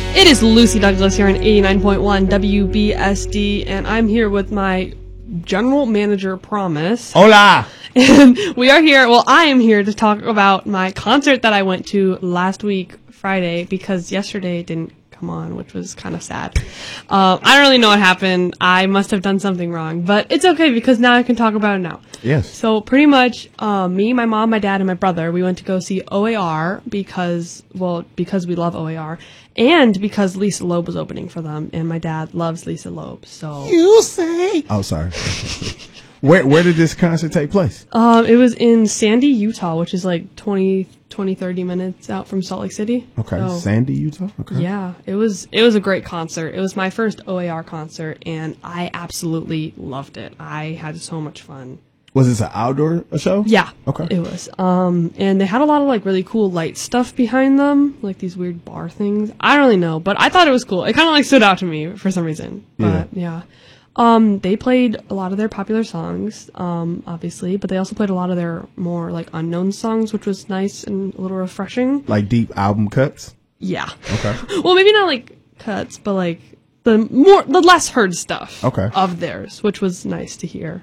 It is Lucy Douglas here on 89.1 WBSD, and I'm here with my general manager, Promise. Hola! And we are here, well, I am here to talk about my concert that I went to last week, Friday, because yesterday it didn't come on, which was kind of sad. I don't really know what happened. I must have done something wrong, but it's okay because now I can talk about it now. Yes. So pretty much, me, my mom, my dad, and my brother, we went to go see OAR because we love OAR, and because Lisa Loeb was opening for them, and my dad loves Lisa Loeb, so. You say? Oh, sorry. Where did this concert take place? It was in Sandy, Utah, which is like 30 minutes out from Salt Lake City. Okay, So, Sandy, Utah? Okay. yeah, it was a great concert. It was my first OAR concert, and I absolutely loved it. I had so much fun. Was this an outdoor show? Yeah. Okay. It was. And they had a lot of like really cool light stuff behind them, like these weird bar things. I don't really know, but I thought it was cool. It kind of like stood out to me for some reason. But yeah. They played a lot of their popular songs, obviously, but they also played a lot of their more like unknown songs, which was nice and a little refreshing. Like deep album cuts? Yeah. Okay. Well, maybe not like cuts, but like the less heard stuff of theirs, which was nice to hear.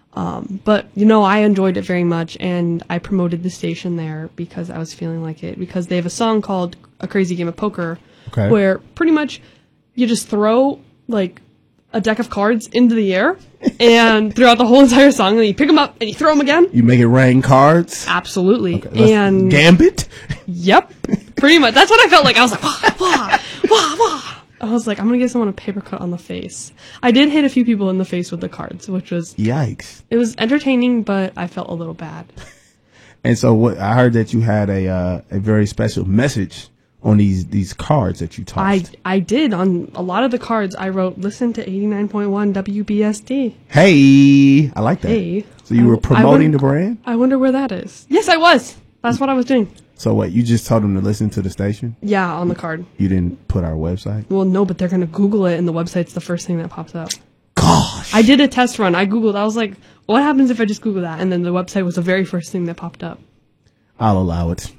But I enjoyed it very much, and I promoted the station there because I was feeling like it, because they have a song called A Crazy Game of Poker, where pretty much you just throw like a deck of cards into the air and throughout the whole entire song, and then you pick them up and you throw them again. You make it rain cards? Absolutely. Okay, and Gambit? Yep. Pretty much. That's what I felt like. I was like, wah, wah, wah, wah. I was like, I'm going to get someone a paper cut on the face. I did hit a few people in the face with the cards, which was... Yikes. It was entertaining, but I felt a little bad. And so I heard that you had a very special message on these cards that you tossed. I did. On a lot of the cards, I wrote, listen to 89.1 WBSD. Hey! I like that. Hey. So you were promoting the brand? I wonder where that is. Yes, I was. That's what I was doing. So what, you just told them to listen to the station? Yeah, on the card. You didn't put our website? Well, no, but they're going to Google it, and the website's the first thing that pops up. Gosh! I did a test run. I Googled. I was like, what happens if I just Google that? And then the website was the very first thing that popped up. I'll allow it.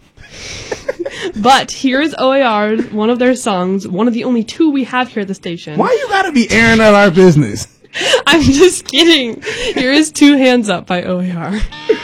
But here's OAR, one of their songs, one of the only two we have here at the station. Why you gotta be airing out our business? I'm just kidding. Here is Two Hands Up by OAR.